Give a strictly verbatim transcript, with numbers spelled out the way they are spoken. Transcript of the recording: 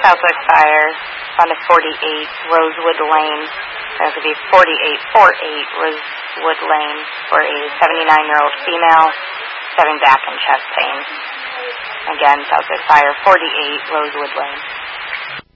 Southwest Fire, found a forty-eight Rosewood Lane. That would be forty-eight forty-eight Rosewood Lane for a seventy-nine-year-old female having back and chest pain. Again, Southwest Fire, forty-eight Rosewood Lane.